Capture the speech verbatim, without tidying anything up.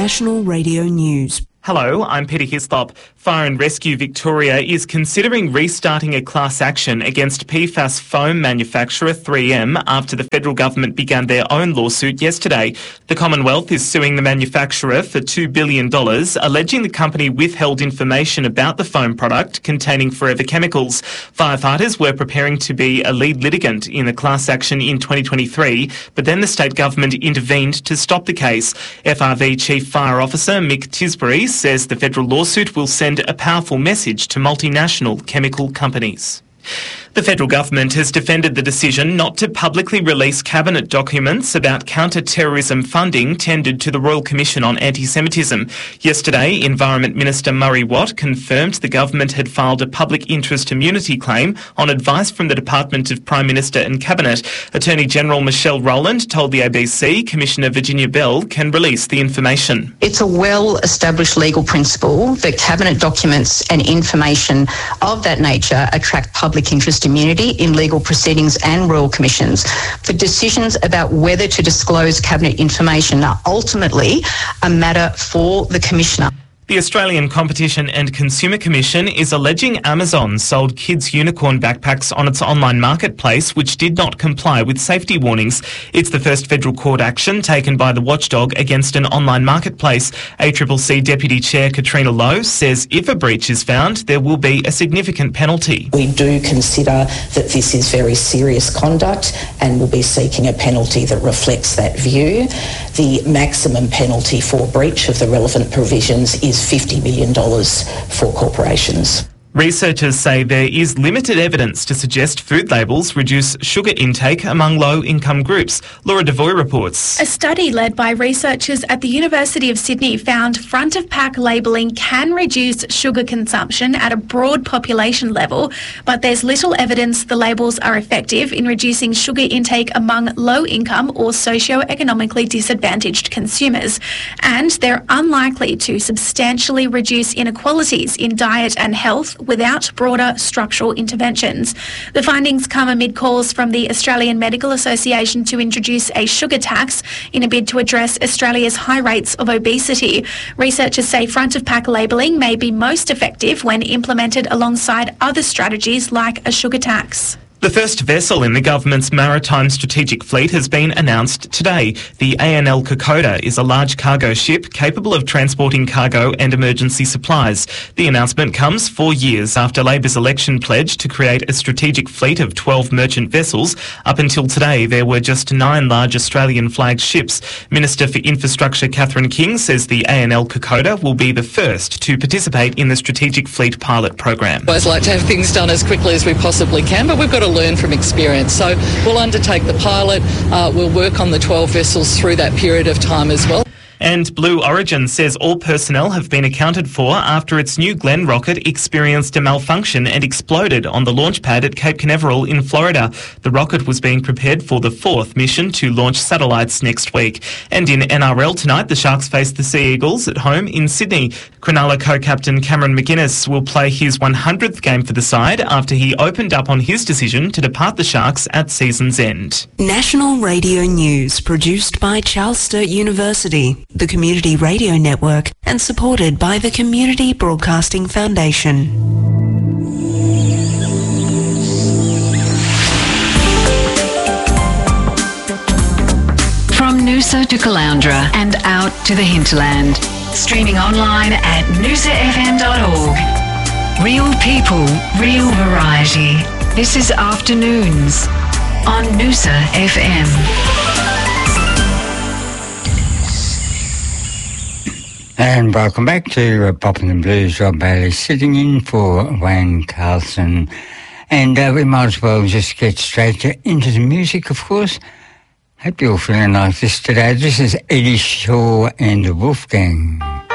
National Radio News. Hello, I'm Peter Hislop. Fire and Rescue Victoria is considering restarting a class action against P FAS foam manufacturer three M after the federal government began their own lawsuit yesterday. The Commonwealth is suing the manufacturer for two billion dollars, alleging the company withheld information about the foam product containing forever chemicals. Firefighters were preparing to be a lead litigant in the class action in twenty twenty-three, but then the state government intervened to stop the case. F R V Chief Fire Officer Mick Tisbury says the federal lawsuit will send a powerful message to multinational chemical companies. The federal government has defended the decision not to publicly release cabinet documents about counter-terrorism funding tendered to the Royal Commission on Anti-Semitism. Yesterday, Environment Minister Murray Watt confirmed the government had filed a public interest immunity claim on advice from the Department of Prime Minister and Cabinet. Attorney General Michelle Rowland told the A B C Commissioner Virginia Bell can release the information. It's a well-established legal principle that cabinet documents and information of that nature attract public interest immunity in legal proceedings and royal commissions. For decisions about whether to disclose cabinet information are ultimately a matter for the Commissioner. The Australian Competition and Consumer Commission is alleging Amazon sold kids' unicorn backpacks on its online marketplace which did not comply with safety warnings. It's the first federal court action taken by the watchdog against an online marketplace. A C C C Deputy Chair Katrina Lowe says if a breach is found, there will be a significant penalty. We do consider that this is very serious conduct and will be seeking a penalty that reflects that view. The maximum penalty for breach of the relevant provisions is fifty million dollars for corporations. Researchers say there is limited evidence to suggest food labels reduce sugar intake among low-income groups. Laura Devoy reports. A study led by researchers at the University of Sydney found front-of-pack labelling can reduce sugar consumption at a broad population level, but there's little evidence the labels are effective in reducing sugar intake among low-income or socio-economically disadvantaged consumers. And they're unlikely to substantially reduce inequalities in diet and health without broader structural interventions. The findings come amid calls from the Australian Medical Association to introduce a sugar tax in a bid to address Australia's high rates of obesity. Researchers say front-of-pack labelling may be most effective when implemented alongside other strategies like a sugar tax. The first vessel in the government's maritime strategic fleet has been announced today. The A N L Kokoda is a large cargo ship capable of transporting cargo and emergency supplies. The announcement comes four years after Labor's election pledge to create a strategic fleet of twelve merchant vessels. Up until today, there were just nine large Australian-flagged ships. Minister for Infrastructure Catherine King says the A N L Kokoda will be the first to participate in the strategic fleet pilot program. I always like to have things done as quickly as we possibly can, but we've got to learn from experience. So we'll undertake the pilot, uh, we'll work on the twelve vessels through that period of time as well. And Blue Origin says all personnel have been accounted for after its New Glenn rocket experienced a malfunction and exploded on the launch pad at Cape Canaveral in Florida. The rocket was being prepared for the fourth mission to launch satellites next week. And in N R L tonight, the Sharks face the Sea Eagles at home in Sydney. Cronulla co-captain Cameron McInnes will play his one hundredth game for the side after he opened up on his decision to depart the Sharks at season's end. National Radio News, produced by Charles Sturt University, the Community Radio Network, and supported by the Community Broadcasting Foundation. From Noosa to Caloundra and out to the hinterland. Streaming online at noosa f m dot org. Real people, real variety. This is Afternoons on Noosa F M. And welcome back to uh, Poppin' and Blues. Rob Bailey sitting in for Wayne Carlson. And uh, we might as well just get straight to, into the music, of course. Hope you're feeling like this today. This is Eddie Shaw and the Wolfgang.